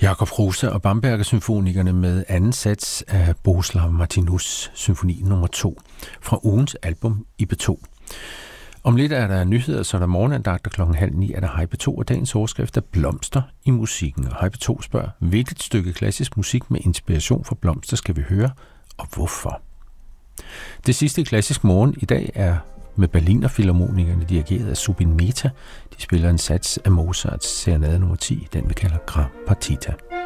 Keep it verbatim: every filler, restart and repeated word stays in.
Jakob Hrusa og Bamberger-symfonikerne med anden sats af Bohuslav Martinus symfoni nummer to fra ugens album I B to. Om lidt er der nyheder, så er der morgenandagter klokken halv ni er der Hej B to, og dagens overskrift er blomster i musikken. Og Hej B to spørger, hvilket stykke klassisk musik med inspiration for blomster skal vi høre, og hvorfor? Det sidste klassisk morgen i dag er med Berliner Filharmonikerne dirigeret af Zubin Mehta. De spiller en sats af Mozarts serenade nummer ti, den vi kalder Gra Partita.